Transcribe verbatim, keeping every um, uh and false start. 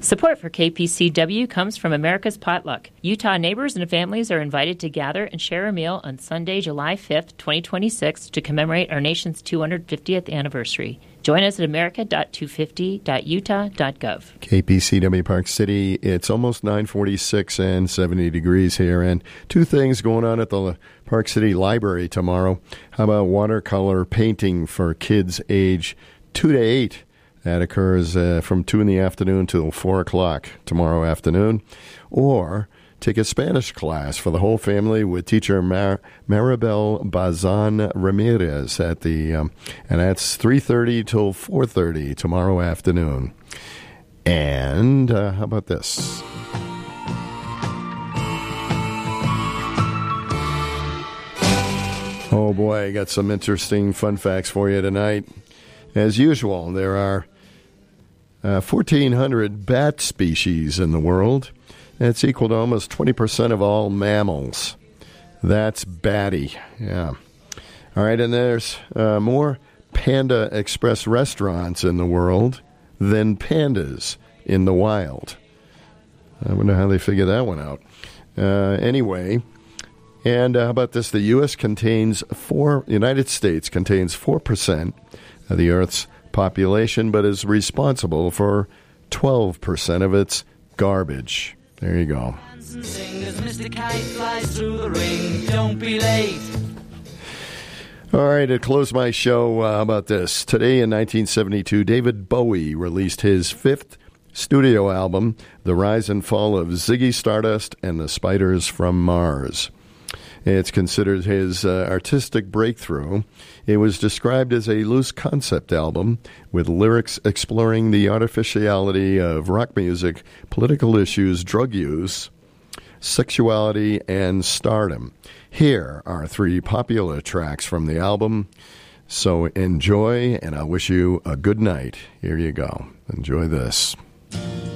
Support for K P C W comes from America's Potluck. Utah neighbors and families are invited to gather and share a meal on Sunday, July fifth, twenty twenty-six, to commemorate our nation's two hundred fiftieth anniversary. Join us at america dot two fifty dot utah dot gov. K P C W Park City, it's almost nine forty-six and seventy degrees here. And two things going on at the Park City Library tomorrow. How about watercolor painting for kids age two to eight? That occurs uh, from two in the afternoon till four o'clock tomorrow afternoon. Or take a Spanish class for the whole family with teacher Mar- Maribel Bazan Ramirez at the, um, and that's three thirty till four thirty tomorrow afternoon. And uh, how about this? Oh boy, I got some interesting fun facts for you tonight. As usual, there are uh, fourteen hundred bat species in the world. That's equal to almost twenty percent of all mammals. That's batty, yeah. All right, and there's uh, more Panda Express restaurants in the world than pandas in the wild. I wonder how they figure that one out. Uh, anyway, and uh, how about this? The U S contains four, United States contains four percent of the Earth's population, but is responsible for twelve percent of its garbage. There you go. Don't be late. All right, to close my show, uh, how about this? Today in nineteen seventy-two, David Bowie released his fifth studio album, The Rise and Fall of Ziggy Stardust and the Spiders from Mars. It's considered his uh, artistic breakthrough. It was described as a loose concept album with lyrics exploring the artificiality of rock music, political issues, drug use, sexuality, and stardom. Here are three popular tracks from the album. So enjoy, and I wish you a good night. Here you go. Enjoy this.